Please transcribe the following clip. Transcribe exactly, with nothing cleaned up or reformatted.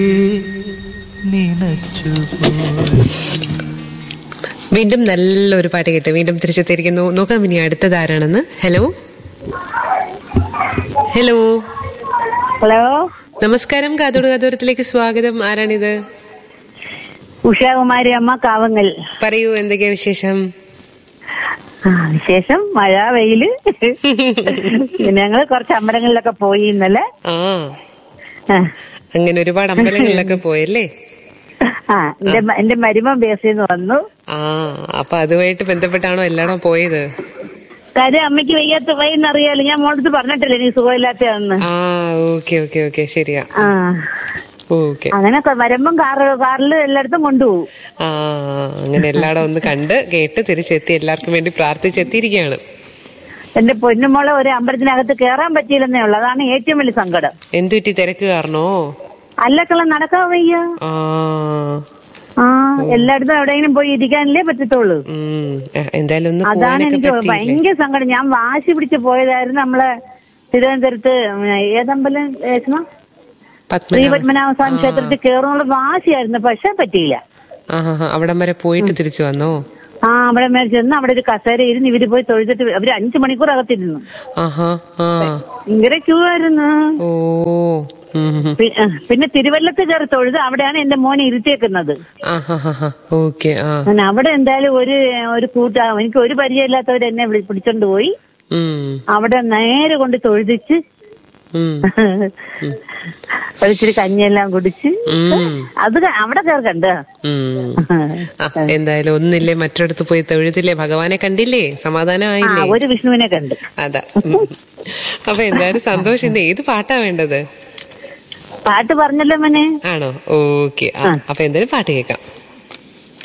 വീണ്ടും നല്ലൊരു പാട്ട് കേട്ട് വീണ്ടും തിരിച്ചെത്തിയിരിക്കുന്നു. നോക്കാം ഇനി അടുത്തത് ആരാണെന്ന്. ഹലോ ഹലോ ഹലോ, നമസ്കാരം. കാതോട് കാതോരത്തിലേക്ക് സ്വാഗതം. ആരാണിത്? ഉഷാകുമാരി അമ്മ, കാവങ്ങൽ. പറയൂ, എന്തൊക്കെയാ വിശേഷം? ആ, വിശേഷം മഴ, വെയില്. ഞങ്ങള് കുറച്ച് അമ്പലങ്ങളിലൊക്കെ പോയി ഇന്നലെ. ആ, അങ്ങനെ ഒരുപാട് അമ്പലങ്ങളിലൊക്കെ പോയല്ലേ? ആ, എന്റെ എന്റെ മരുമൻ ബേസിന്ന് വന്നു. ആ, അപ്പൊ അതുമായിട്ട് ബന്ധപ്പെട്ടാണോ എല്ലായിടം പോയത്? കാര്യം അമ്മയ്ക്ക് വയ്യാത്ത വയ്യെന്ന് അറിയാലോ. ഞാൻ മോളടുത്ത് പറഞ്ഞിട്ടില്ലേ നീ സുഖമില്ലാത്തയാന്ന്. ആ, ഓക്കെ ഓക്കെ ഓക്കെ, ശരിയാ. ആ, ഓക്കെ. അങ്ങനെ വരുമ്പം കാറ് കാറിൽ എല്ലായിടത്തും കൊണ്ടുപോകും. ആ, അങ്ങനെ എല്ലായിടം ഒന്ന് കണ്ട് കേട്ട് തിരിച്ചെത്തി എല്ലാവർക്കും വേണ്ടി പ്രാർത്ഥിച്ചെത്തിയിരിക്കുകയാണ്. എന്റെ പൊന്നുമോളെ ഒരു അമ്പലത്തിനകത്ത് കേറാൻ പറ്റിയില്ലെന്നേ ഉള്ളു. അതാണ് ഏറ്റവും വലിയ സങ്കടം. എന്തു പറ്റി? തിരക്ക് കാരണോ? അല്ലക്കള്ള നടക്കാൻ വയ്യ. ആ, ആ, എല്ലായിടത്തും എവിടെയെങ്കിലും പോയി ഇരിക്കാനല്ലേ പറ്റത്തുള്ളൂ. എന്തായാലും അതാണ് എനിക്ക് ഭയങ്കര സങ്കടം. ഞാൻ വാശി പിടിച്ച് പോയതായിരുന്നു നമ്മളെ തിരുവനന്തപുരത്ത് ഏതമ്പലം ശ്രീ പത്മനാഭ സ്വാമി ക്ഷേത്രത്തിൽ കയറുന്നുള്ള വാശിയായിരുന്നു. പക്ഷെ പറ്റിയില്ല. അവിടം വരെ പോയിട്ട് തിരിച്ചു വന്നോ? ആ, അവിടെ മേലെ ചെന്ന് അവിടെ ഒരു കസേര ഇരുന്ന് ഇവര് പോയി തൊഴുതിട്ട് അവര് അഞ്ചു മണിക്കൂർ അകത്തിരുന്നു. ഭയങ്കര ക്യൂ ആയിരുന്നു. ഓ, പിന്നെ തിരുവല്ലത്ത് കയറി തൊഴുത് അവിടെയാണ് എന്റെ മോനെ ഇരുത്തിയേക്കുന്നത്. അവിടെ എന്തായാലും ഒരു ഒരു കൂട്ടാ എനിക്ക് ഒരു പരിചയമില്ലാത്തവർ എന്നെ പിടിച്ചോണ്ട് പോയി അവിടെ നേരെ കൊണ്ട് തൊഴുതിച്ച് ഒരിച്ചിരി കഞ്ഞിയെല്ലാം കുടിച്ച് അത് അവിടെ കയറി കണ്ട. എന്തായാലും ഒന്നില്ലേ മറ്റൊരിടത്ത് പോയി തൊഴുതില്ലേ, ഭഗവാനെ കണ്ടില്ലേ, സമാധാനമായില്ലേ? ഒരു വിഷ്ണുവിനെ കണ്ട്. അതാ. അപ്പൊ എന്തായാലും സന്തോഷം. ഇന്ന് ഏത് പാട്ടാ വേണ്ടത്? പാട്ട് പറഞ്ഞല്ലോ മോനെ. ആണോ? ഓക്കെ. അപ്പൊ എന്തായാലും പാട്ട് കേൾക്കാം.